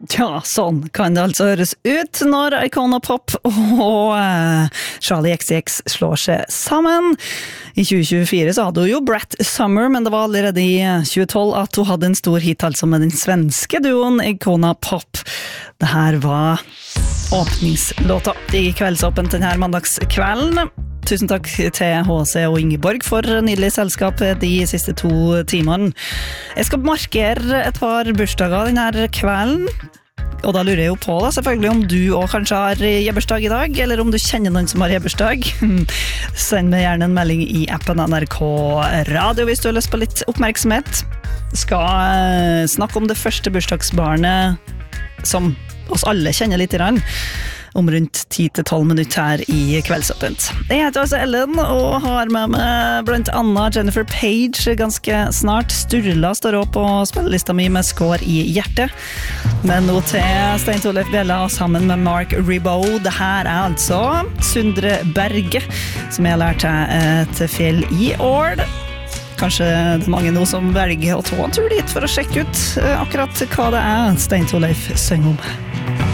Ja, sånn kan det altså høres ut når Icona Pop og Charlie XCX slår seg sammen. I 2024 så hadde hun jo Brat Summer, men det var allerede i 2012 at hun hadde en stor hit altså med den svenske duoen Icona Pop. Det her var åpningslåta i Kveldsåpent denne mandagskvelden. Tusen takk til HC og Ingeborg for nydelig selskap de siste 2 timene. Jeg skal markere et par bursdager denne kvelden, og da lurer jeg jo på da, selvfølgelig om du også kanskje har jebbursdag i dag, eller om du kjenner noen som har jebbursdag. Send meg gjerne en melding i appen NRK Radio hvis du har lyst på litt oppmerksomhet. Skal snakke om det første bursdagsbarnet som oss alle kjenner litt grann. Om rundt 10-12 minutter her i Kveldsåpent. Jeg heter altså Ellen og har med meg blant annet Jennifer Page ganske snart. Sturla står opp på spillelista mi med Skår i hjertet. Men nå til Stein Torleif Bjella sammen med Mark Ribot. Det her altså Sundre Berge, som jeg har lært til fjell i år. Kanskje det er mange nå som velger å ta en tur dit for å sjekke ut akkurat hva det Stein Torleif synger om.